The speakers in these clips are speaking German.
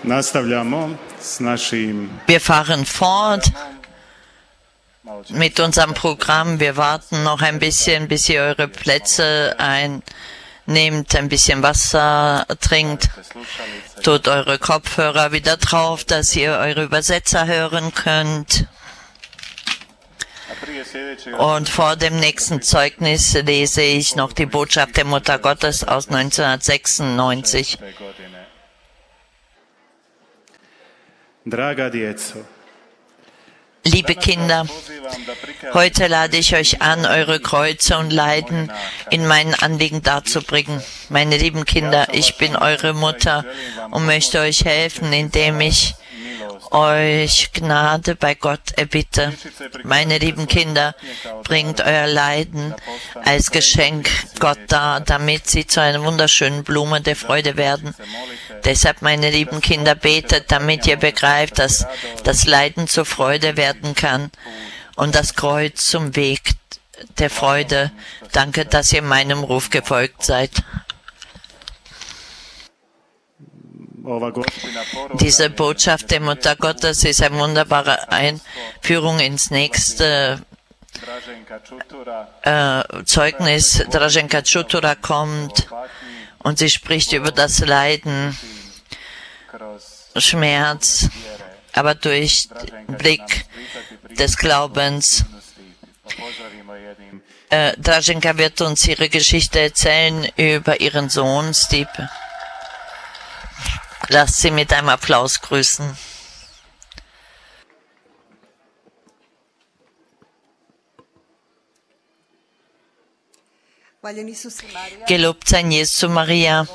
Wir fahren fort mit unserem Programm. Wir warten noch ein bisschen, bis ihr eure Plätze einnehmt, ein bisschen Wasser trinkt. Tut eure Kopfhörer wieder drauf, dass ihr eure Übersetzer hören könnt. Und vor dem nächsten Zeugnis lese ich noch die Botschaft der Mutter Gottes aus 1996. Liebe Kinder, heute lade ich euch an, eure Kreuze und Leiden in meinen Anliegen darzubringen. Meine lieben Kinder, ich bin eure Mutter und möchte euch helfen, indem ich euch Gnade bei Gott erbitte. Meine lieben Kinder, bringt euer Leiden als Geschenk Gott dar, damit sie zu einer wunderschönen Blume der Freude werden. Deshalb, meine lieben Kinder, betet, damit ihr begreift, dass das Leiden zur Freude werden kann und das Kreuz zum Weg der Freude. Danke, dass ihr meinem Ruf gefolgt seid. Diese Botschaft der Mutter Gottes ist eine wunderbare Einführung ins nächste Zeugnis. Draženka Čutura kommt und sie spricht über das Leiden, Schmerz, aber durch den Blick des Glaubens. Draženka wird uns ihre Geschichte erzählen über ihren Sohn Stipe. Lasst sie mit einem Applaus grüßen. Gelobt sei Jesu Maria.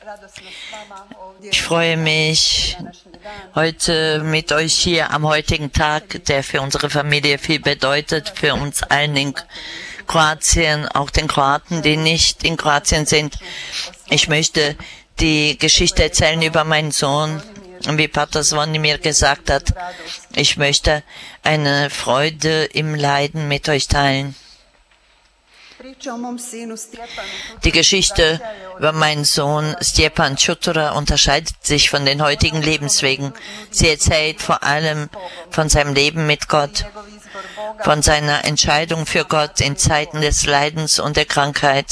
Ich freue mich, heute mit euch hier am heutigen Tag, der für unsere Familie viel bedeutet, für uns allen in Kroatien, auch den Kroaten, die nicht in Kroatien sind. Ich möchte die Geschichte erzählen über meinen Sohn. Und wie Pater Zvonimir gesagt hat, ich möchte eine Freude im Leiden mit euch teilen. Die Geschichte über meinen Sohn Stjepan Čutura unterscheidet sich von den heutigen Lebenswegen. Sie erzählt vor allem von seinem Leben mit Gott, von seiner Entscheidung für Gott in Zeiten des Leidens und der Krankheit,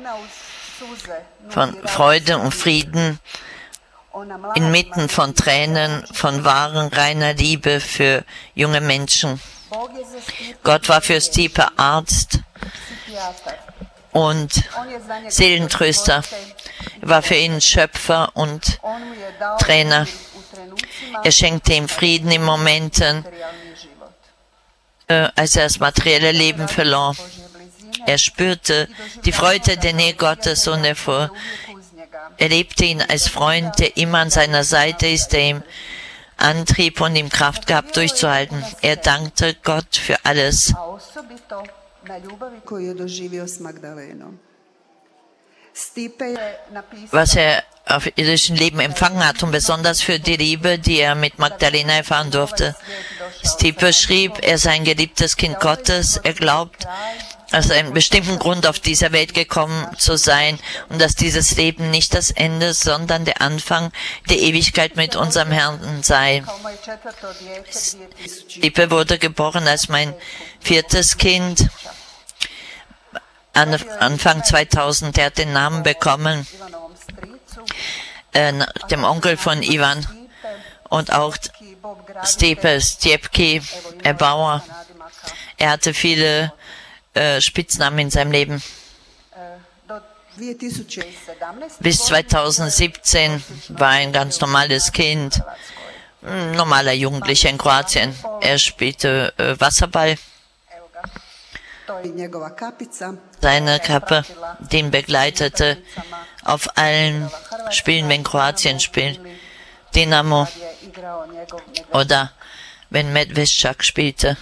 von Freude und Frieden, inmitten von Tränen, von wahren, reiner Liebe für junge Menschen. Gott war für Stipe Arzt und Seelentröster. Er war für ihn Schöpfer und Trainer. Er schenkte ihm Frieden in Momenten, als er das materielle Leben verlor. Er spürte die Freude der Nähe Gottes und er erlebte ihn als Freund, der immer an seiner Seite ist, der ihm Antrieb und ihm Kraft gab, durchzuhalten. Er dankte Gott für alles. Was er auf irdischen Leben empfangen hat und besonders für die Liebe, die er mit Magdalena erfahren durfte. Stipe schrieb, er sei ein geliebtes Kind Gottes. Er glaubt, aus einem bestimmten Grund auf dieser Welt gekommen zu sein und dass dieses Leben nicht das Ende, sondern der Anfang der Ewigkeit mit unserem Herrn sei. Stipe wurde geboren als mein 4. Kind. Anfang 2000, er hat den Namen bekommen, dem Onkel von Ivan und auch Stipe, Stjepki, Erbauer. Er hatte viele Spitznamen in seinem Leben. Bis 2017 war er ein ganz normales Kind, ein normaler Jugendlicher in Kroatien. Er spielte Wasserball. Seine Kappe, die ihn begleitete auf allen Spielen, wenn Kroatien spielt. Dinamo oder wenn Medveščak spielte.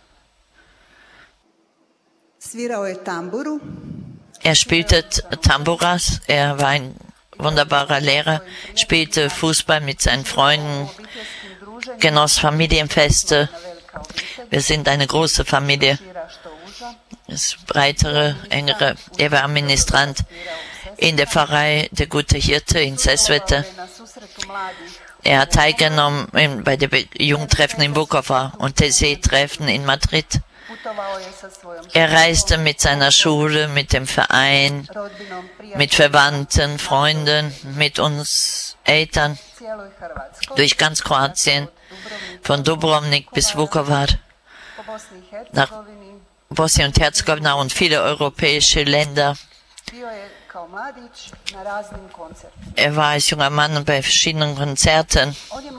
Er spielte Tamburas, er war ein wunderbarer Lehrer, spielte Fußball mit seinen Freunden, genoss Familienfeste. Wir sind eine große Familie. Das breitere, engere. Er war Ministrant in der Pfarrei der Gute Hirte in Sesvete. Er hat teilgenommen bei den Jugendtreffen in Vukovar und TC-Treffen in Madrid. Er reiste mit seiner Schule, mit dem Verein, mit Verwandten, Freunden, mit uns Eltern durch ganz Kroatien, von Dubrovnik bis Vukovar, nach Bosnien und Herzegowina und viele europäische Länder. Er war als junger Mann bei verschiedenen Konzerten.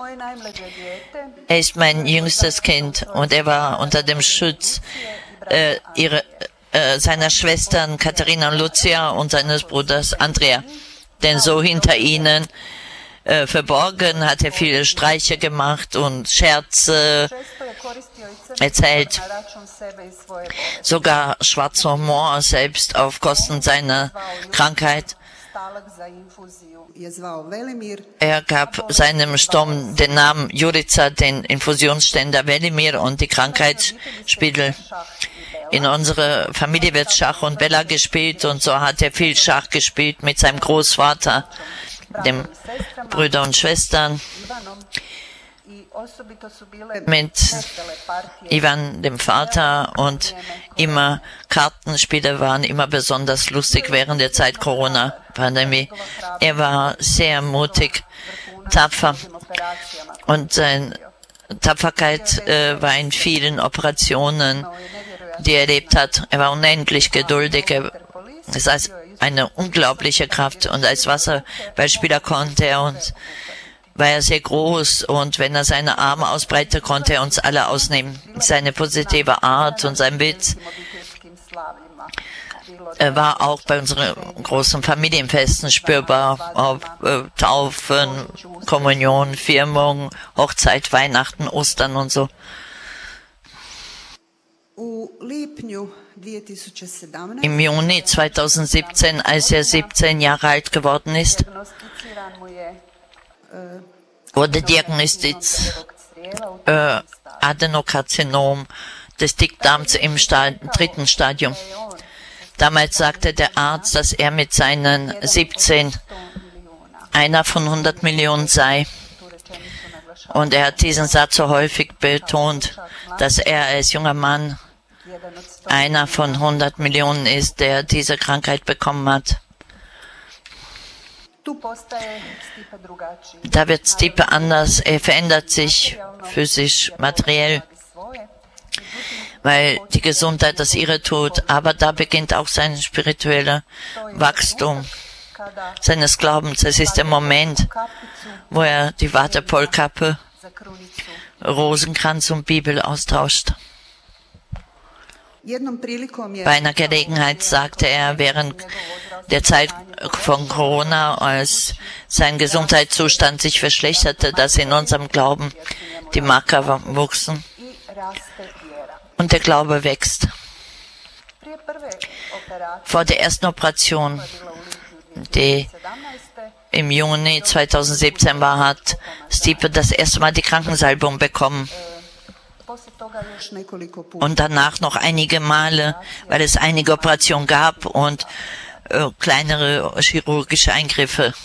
Er ist mein jüngstes Kind und er war unter dem Schutz seiner Schwestern Katharina und Lucia und seines Bruders Andrea. Denn so hinter ihnen verborgen hat er viele Streiche gemacht und Scherze erzählt. Sogar schwarzer Humor, selbst auf Kosten seiner Krankheit. Er gab seinem Sturm den Namen Jurica, den Infusionsständer Velimir und die Krankheitsspiegel. In unserer Familie wird Schach und Bella gespielt und so hat er viel Schach gespielt mit seinem Großvater, den Brüdern und Schwestern, mit Ivan, dem Vater, und immer Kartenspiele waren immer besonders lustig während der Zeit Corona-Pandemie. Er war sehr mutig, tapfer und seine Tapferkeit war in vielen Operationen, die er erlebt hat. Er war unendlich geduldig. Das heißt, eine unglaubliche Kraft und als Wasserballspieler konnte er uns, war er sehr groß und wenn er seine Arme ausbreitete, konnte er uns alle ausnehmen. Seine positive Art und sein Witz war auch bei unseren großen Familienfesten spürbar, auf Taufen, Kommunion, Firmung, Hochzeit, Weihnachten, Ostern und so. Im Juni 2017, als er 17 Jahre alt geworden ist, wurde diagnostiziert Adenokarzinom des Dickdarms im 3. Stadium. Damals sagte der Arzt, dass er mit seinen 17 einer von 100 Millionen sei. Und er hat diesen Satz so häufig betont, dass er als junger Mann einer von 100 Millionen ist, der diese Krankheit bekommen hat. Da wird Stipe anders, er verändert sich physisch, materiell, weil die Gesundheit das ihre tut, aber da beginnt auch sein spiritueller Wachstum seines Glaubens. Es ist der Moment, wo er die Waterpolkappe, Rosenkranz und Bibel austauscht. Bei einer Gelegenheit sagte er während der Zeit von Corona, als sein Gesundheitszustand sich verschlechterte, dass in unserem Glauben die Marker wuchsen und der Glaube wächst. Vor der ersten Operation, die im Juni 2017 war, hat Stipe das erste Mal die Krankensalbung bekommen. Und danach noch einige Male, weil es einige Operationen gab und kleinere chirurgische Eingriffe.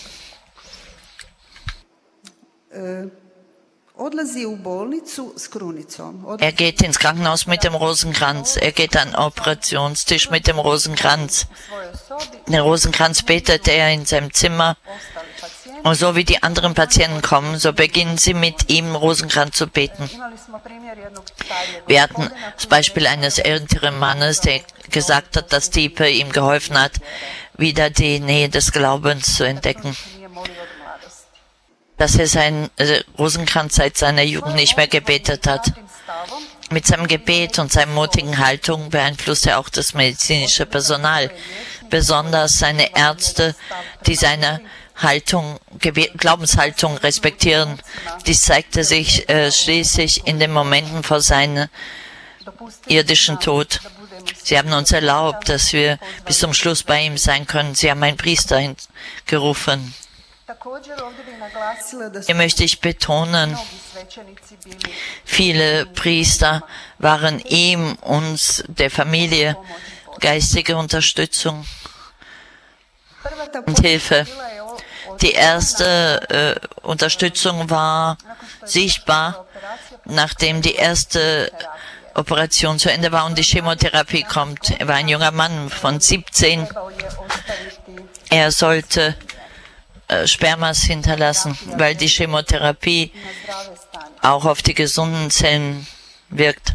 Er geht ins Krankenhaus mit dem Rosenkranz. Er geht an den Operationstisch mit dem Rosenkranz. Den Rosenkranz betet er in seinem Zimmer. Und so wie die anderen Patienten kommen, so beginnen sie mit ihm Rosenkranz zu beten. Wir hatten das Beispiel eines älteren Mannes, der gesagt hat, dass Stipe ihm geholfen hat, wieder die Nähe des Glaubens zu entdecken. Dass er seinen Rosenkranz seit seiner Jugend nicht mehr gebetet hat. Mit seinem Gebet und seiner mutigen Haltung beeinflusst er auch das medizinische Personal, besonders seine Ärzte, die seine Glaubenshaltung respektieren. Dies zeigte sich schließlich in den Momenten vor seinem irdischen Tod. Sie haben uns erlaubt, dass wir bis zum Schluss bei ihm sein können. Sie haben einen Priester gerufen. Hier möchte ich betonen, viele Priester waren ihm, uns, der Familie, geistige Unterstützung und Hilfe. Die erste Unterstützung war sichtbar, nachdem die erste Operation zu Ende war und die Chemotherapie kommt. Er war ein junger Mann von 17. Er sollte Spermas hinterlassen, weil die Chemotherapie auch auf die gesunden Zellen wirkt.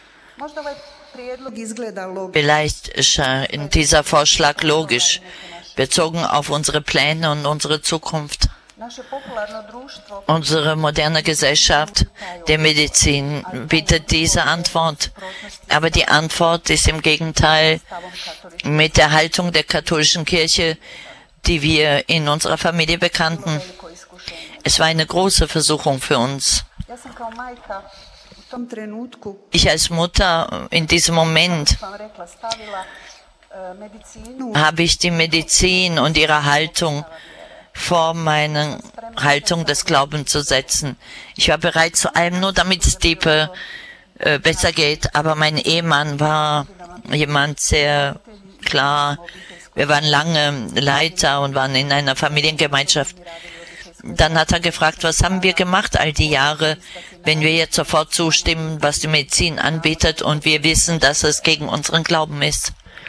Vielleicht ist dieser Vorschlag logisch, bezogen auf unsere Pläne und unsere Zukunft. Unsere moderne Gesellschaft der Medizin bietet diese Antwort, aber die Antwort ist im Gegenteil mit der Haltung der katholischen Kirche, die wir in unserer Familie bekannten. Es war eine große Versuchung für uns. Ich als Mutter in diesem Moment habe ich die Medizin und ihre Haltung vor meine Haltung des Glaubens zu setzen. Ich war bereit zu allem, nur damit es Stipe besser geht, aber mein Ehemann war jemand sehr klar. Wir waren lange Leiter und waren in einer Familiengemeinschaft. Dann hat er gefragt, was haben wir gemacht all die Jahre, wenn wir jetzt sofort zustimmen, was die Medizin anbietet und wir wissen, dass es gegen unseren Glauben ist.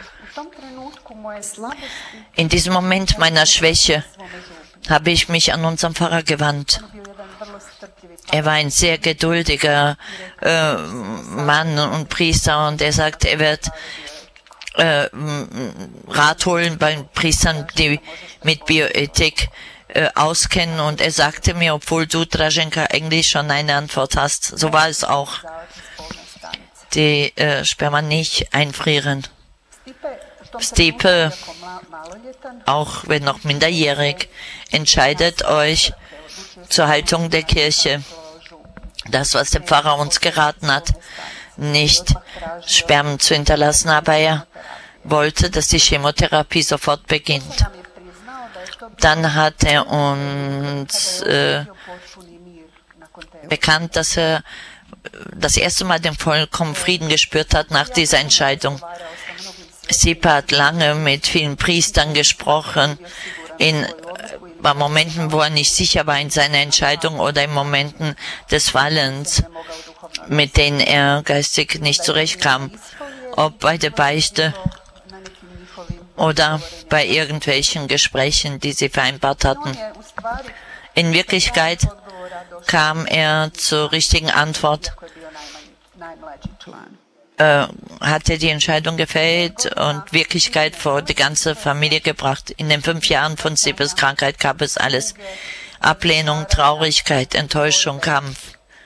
In diesem Moment meiner Schwäche habe ich mich an unseren Pfarrer gewandt. Er war ein sehr geduldiger Mann und Priester und er sagte, er wird Rat holen bei Priestern, die mit Bioethik auskennen. Und er sagte mir, obwohl du, Draženka, eigentlich schon eine Antwort hast, so war es auch. Die Sperma nicht einfrieren. Stipe, auch wenn noch minderjährig, entscheidet euch zur Haltung der Kirche. Das, was der Pfarrer uns geraten hat, nicht Spermen zu hinterlassen, aber er wollte, dass die Chemotherapie sofort beginnt. Dann hat er uns bekannt, dass er das erste Mal den vollkommenen Frieden gespürt hat nach dieser Entscheidung. Stipe hat lange mit vielen Priestern gesprochen, in Momenten, wo er nicht sicher war in seiner Entscheidung oder in Momenten des Fallens, mit denen er geistig nicht zurechtkam, ob bei der Beichte oder bei irgendwelchen Gesprächen, die sie vereinbart hatten. In Wirklichkeit kam er zur richtigen Antwort, hatte die Entscheidung gefällt und Wirklichkeit vor die ganze Familie gebracht. In den 5 Jahren von Stipes Krankheit gab es alles. Ablehnung, Traurigkeit, Enttäuschung, Kampf.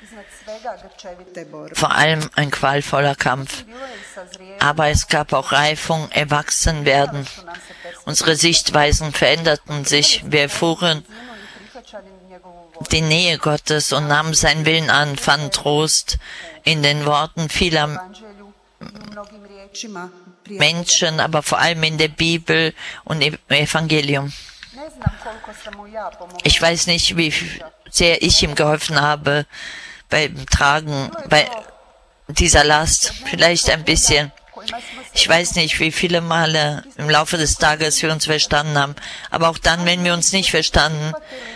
Vor allem ein qualvoller Kampf. Aber es gab auch Reifung, Erwachsenwerden. Unsere Sichtweisen veränderten sich. Wir erfuhren die Nähe Gottes und nahmen seinen Willen an, fanden Trost in den Worten vieler Menschen, aber vor allem in der Bibel und im Evangelium. Ich weiß nicht, wie sehr ich ihm geholfen habe beim Tragen bei dieser Last. Vielleicht ein bisschen. Ich weiß nicht, wie viele Male im Laufe des Tages wir uns verstanden haben. Aber auch dann, wenn wir uns nicht verstanden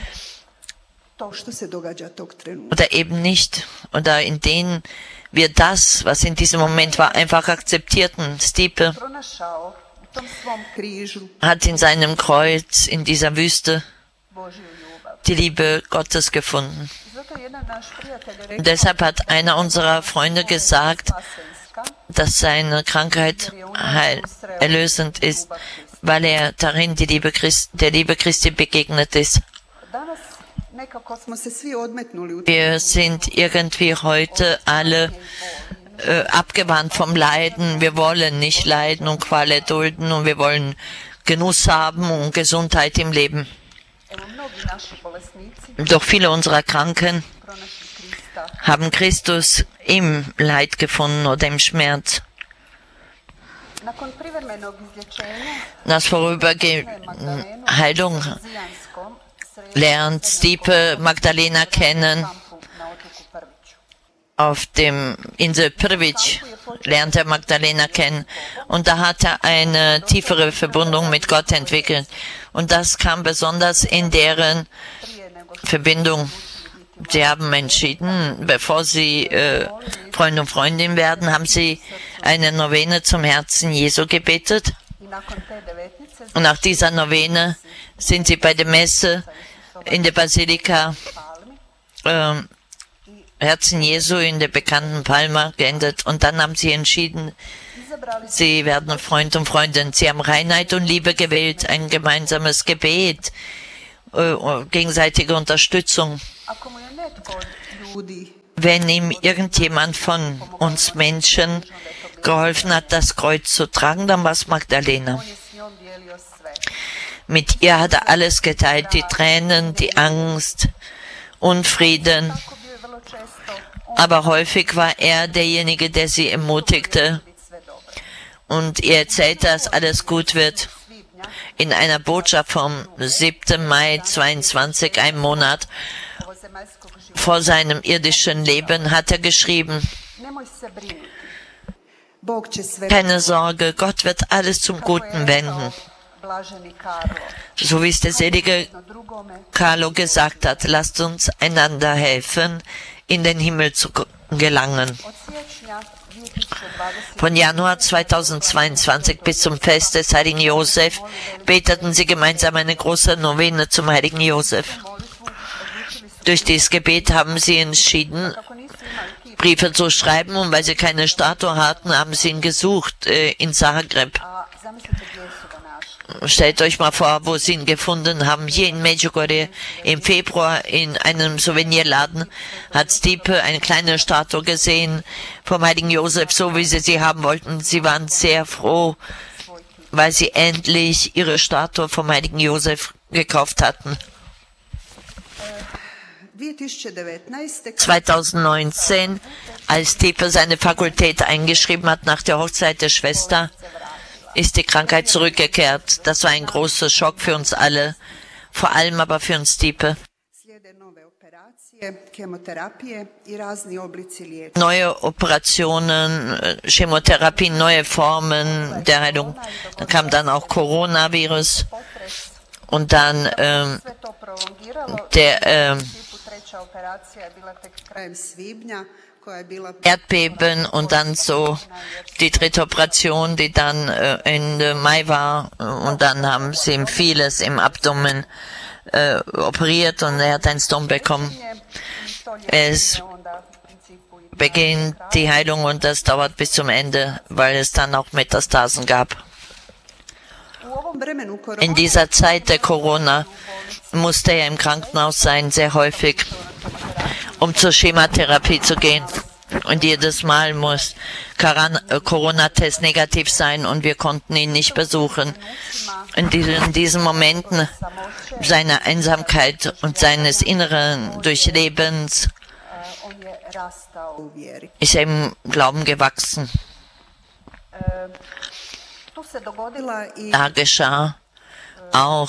oder eben nicht, oder in denen wir das, was in diesem Moment war, einfach akzeptierten. Stipe hat in seinem Kreuz, in dieser Wüste, die Liebe Gottes gefunden. Und deshalb hat einer unserer Freunde gesagt, dass seine Krankheit erlösend ist, weil er darin der Liebe Christi begegnet ist. Wir sind irgendwie heute alle abgewandt vom Leiden. Wir wollen nicht leiden und Qual erdulden und wir wollen Genuss haben und Gesundheit im Leben. Doch viele unserer Kranken haben Christus im Leid gefunden oder im Schmerz. Das Vorübergehen Heilung lernt Stipe Magdalena kennen auf dem Insel Prvić. lernte er Magdalena kennen. Und da hat er eine tiefere Verbindung mit Gott entwickelt. Und das kam besonders in deren Verbindung. Sie haben entschieden, bevor sie Freund und Freundin werden, haben sie eine Novene zum Herzen Jesu gebetet. Und nach dieser Novene sind sie bei der Messe in der Basilika Herzen Jesu in der bekannten Palma geendet. Und dann haben sie entschieden, sie werden Freund und Freundin. Sie haben Reinheit und Liebe gewählt, ein gemeinsames Gebet, gegenseitige Unterstützung. Wenn ihm irgendjemand von uns Menschen geholfen hat, das Kreuz zu tragen, dann war es Magdalena. Mit ihr hat er alles geteilt, die Tränen, die Angst, Unfrieden. Aber häufig war er derjenige, der sie ermutigte und ihr erzählte, dass alles gut wird. In einer Botschaft vom 7. Mai 22, einem Monat vor seinem irdischen Leben, hat er geschrieben: Keine Sorge, Gott wird alles zum Guten wenden. So wie es der selige Carlo gesagt hat, lasst uns einander helfen, in den Himmel zu gelangen. Von Januar 2022 bis zum Fest des Heiligen Josef beteten sie gemeinsam eine große Novene zum Heiligen Josef. Durch dieses Gebet haben sie entschieden, Briefe zu schreiben, und weil sie keine Statue hatten, haben sie ihn gesucht in Zagreb. Stellt euch mal vor, wo sie ihn gefunden haben. Hier in Medjugorje im Februar in einem Souvenirladen hat Stipe eine kleine Statue gesehen vom Heiligen Josef, so wie sie haben wollten. Sie waren sehr froh, weil sie endlich ihre Statue vom Heiligen Josef gekauft hatten. 2019, als Stipe seine Fakultät eingeschrieben hat nach der Hochzeit der Schwester, ist die Krankheit zurückgekehrt. Das war ein großer Schock für uns alle, vor allem aber für uns Stipe. Neue Operationen, Chemotherapie, neue Formen der Heilung. Dann kam dann auch Coronavirus und dann der Erdbeben und dann so die dritte Operation, die dann Ende Mai war, und dann haben sie ihm vieles im Abdomen operiert und er hat einen Stone bekommen. Es beginnt die Heilung und das dauert bis zum Ende, weil es dann auch Metastasen gab. In dieser Zeit der Corona musste er im Krankenhaus sein, sehr häufig, um zur Chemotherapie zu gehen. Und jedes Mal muss Corona-Test negativ sein und wir konnten ihn nicht besuchen. In diesen Momenten seiner Einsamkeit und seines inneren Durchlebens ist er im Glauben gewachsen. Da geschah auch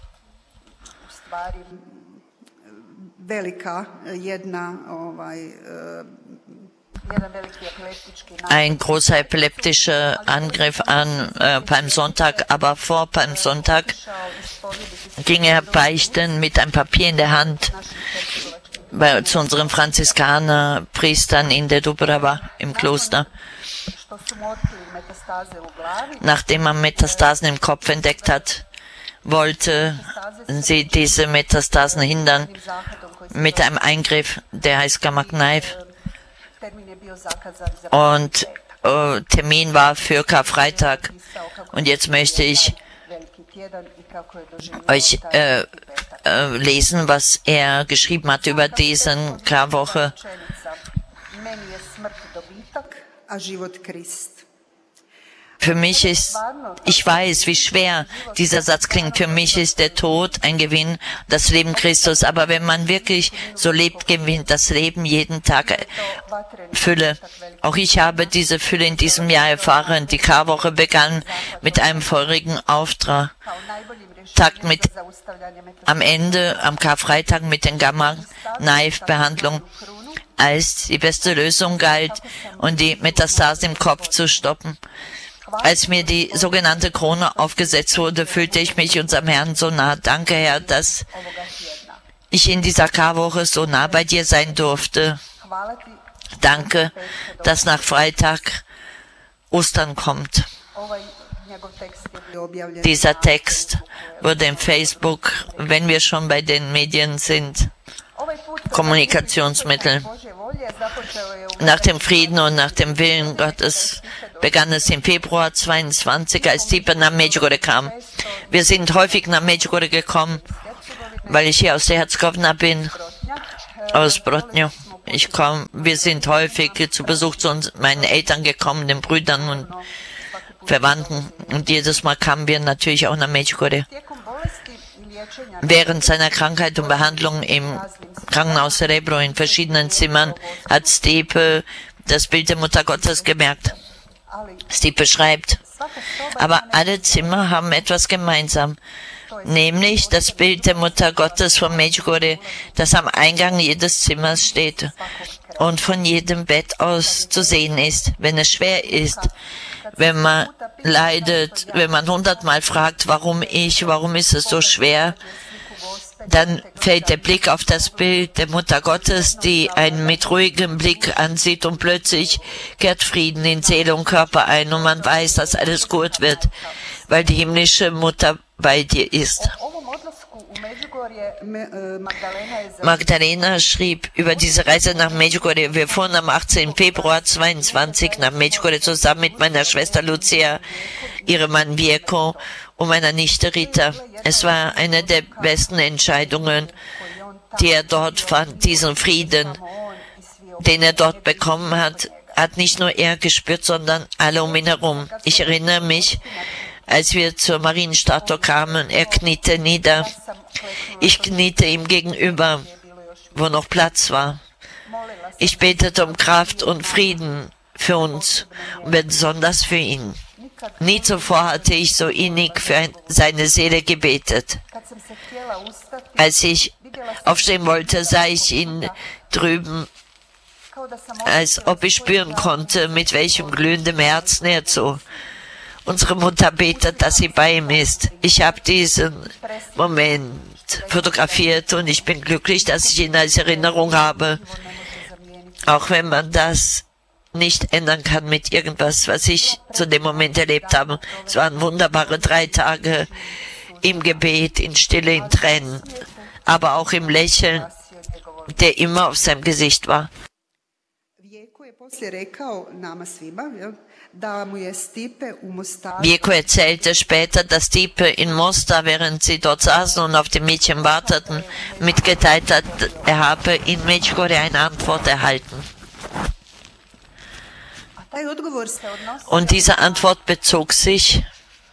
ein großer epileptischer Angriff an Palmsonntag, aber vor Palmsonntag ging er beichten mit einem Papier in der Hand zu unseren Franziskanerpriestern in der Dubrava im Kloster. Nachdem man Metastasen im Kopf entdeckt hat, wollte sie diese Metastasen hindern mit einem Eingriff, der heißt Gamma Knife. Und Termin war für Karfreitag. Und jetzt möchte ich euch lesen, was er geschrieben hat über diesen Karwoche. Für mich ist, ich weiß, wie schwer dieser Satz klingt, für mich ist der Tod ein Gewinn, das Leben Christus. Aber wenn man wirklich so lebt, gewinnt das Leben jeden Tag Fülle. Auch ich habe diese Fülle in diesem Jahr erfahren. Die Karwoche begann mit einem feurigen Auftrag. Am Ende, am Karfreitag mit den Gamma-Knife-Behandlung. als die beste Lösung galt und die Metastasen im Kopf zu stoppen. Als mir die sogenannte Krone aufgesetzt wurde, fühlte ich mich unserem Herrn so nah. Danke, Herr, dass ich in dieser Karwoche so nah bei dir sein durfte. Danke, dass nach Freitag Ostern kommt. Dieser Text wurde im Facebook, wenn wir schon bei den Medien sind, Kommunikationsmittel. Nach dem Frieden und nach dem Willen Gottes begann es im Februar 22, als Stipe nach Medjugorje kam. Wir sind häufig nach Medjugorje gekommen, weil ich hier aus der Herzegovina bin, aus Brodnjo. Wir sind häufig zu Besuch zu meinen Eltern gekommen, den Brüdern und Verwandten. Und jedes Mal kamen wir natürlich auch nach Medjugorje. Während seiner Krankheit und Behandlung im Krankenhaus Rebro in verschiedenen Zimmern hat Stipe das Bild der Mutter Gottes gemerkt. Stipe schreibt, aber alle Zimmer haben etwas gemeinsam, nämlich das Bild der Mutter Gottes von Medjugorje, das am Eingang jedes Zimmers steht und von jedem Bett aus zu sehen ist, wenn es schwer ist, wenn man leidet, wenn man 100-mal fragt, warum ist es so schwer, dann fällt der Blick auf das Bild der Mutter Gottes, die einen mit ruhigem Blick ansieht und plötzlich kehrt Frieden in Seele und Körper ein und man weiß, dass alles gut wird, weil die himmlische Mutter bei dir ist. Magdalena schrieb über diese Reise nach Medjugorje. Wir fuhren am 18. Februar 22 nach Medjugorje zusammen mit meiner Schwester Lucia, ihrem Mann Vjeko und meiner Nichte Rita. Es war eine der besten Entscheidungen, die er dort fand. Diesen Frieden, den er dort bekommen hat, hat nicht nur er gespürt, sondern alle um ihn herum. Ich erinnere mich, als wir zur Marienstatue kamen, er kniete nieder. Ich kniete ihm gegenüber, wo noch Platz war. Ich betete um Kraft und Frieden für uns und besonders für ihn. Nie zuvor hatte ich so innig für seine Seele gebetet. Als ich aufstehen wollte, sah ich ihn drüben, als ob ich spüren konnte, mit welchem glühendem Herzen er so. Unsere Mutter betet, dass sie bei ihm ist. Ich habe diesen Moment fotografiert und ich bin glücklich, dass ich ihn als Erinnerung habe. Auch wenn man das nicht ändern kann mit irgendwas, was ich zu dem Moment erlebt habe. Es waren wunderbare 3 Tage im Gebet, in Stille, in Tränen, aber auch im Lächeln, der immer auf seinem Gesicht war. Vjeko erzählte später, dass Stipe in Mostar, während sie dort saßen und auf die Mädchen warteten, mitgeteilt hat, er habe in Medjugorje eine Antwort erhalten. Und diese Antwort bezog sich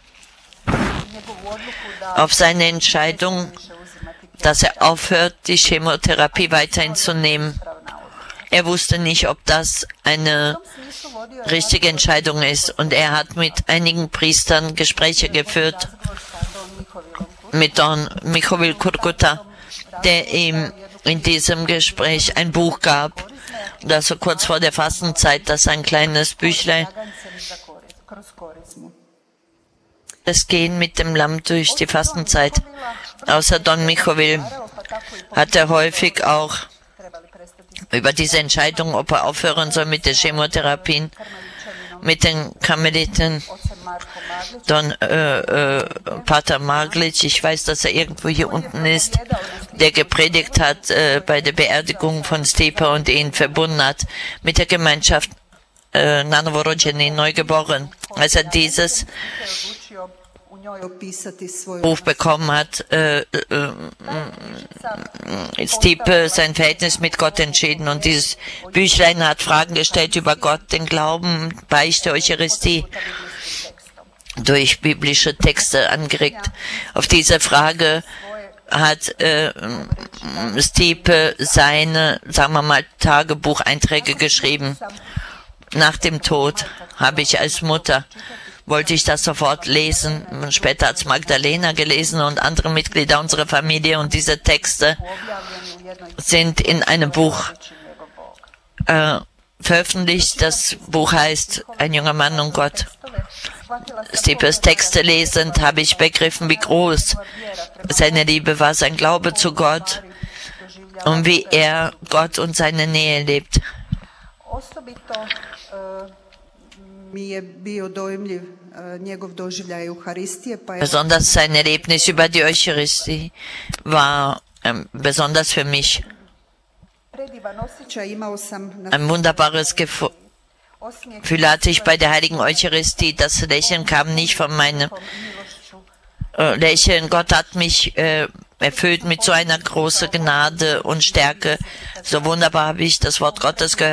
auf seine Entscheidung, dass er aufhört, die Chemotherapie weiterhin zu nehmen. Er wusste nicht, ob das eine richtige Entscheidung ist. Und er hat mit einigen Priestern Gespräche geführt, mit Don Michoil Kurkuta, der ihm in diesem Gespräch ein Buch gab, das so kurz vor der Fastenzeit, das ist ein kleines Büchlein. Das Gehen mit dem Lamm durch die Fastenzeit. Außer Don Michoil hat er häufig auch über diese Entscheidung, ob er aufhören soll mit der Chemotherapien, mit den Karmeliten, Don Pater Maglic, ich weiß, dass er irgendwo hier unten ist, der gepredigt hat bei der Beerdigung von Stipe und ihn verbunden hat mit der Gemeinschaft Nanovorodjeni, Neugeboren. Als er dieses Buch bekommen hat, Stipe sein Verhältnis mit Gott entschieden und dieses Büchlein hat Fragen gestellt über Gott, den Glauben, Beichte, Eucharistie, durch biblische Texte angeregt. Auf diese Frage hat Stipe seine, sagen wir mal, Tagebucheinträge geschrieben. Nach dem Tod habe ich als Mutter, wollte ich das sofort lesen. Später hat es Magdalena gelesen und andere Mitglieder unserer Familie und diese Texte sind in einem Buch veröffentlicht. Das Buch heißt Ein junger Mann und Gott. Stepers Texte lesend habe ich begriffen, wie groß seine Liebe war, sein Glaube zu Gott und wie er Gott und seine Nähe lebt. Besonders sein Erlebnis über die Eucharistie war besonders für mich. Ein wunderbares Gefühl hatte ich bei der heiligen Eucharistie. Das Lächeln kam nicht von meinem Lächeln. Gott hat mich erfüllt mit so einer großen Gnade und Stärke. So wunderbar habe ich das Wort Gottes gehört.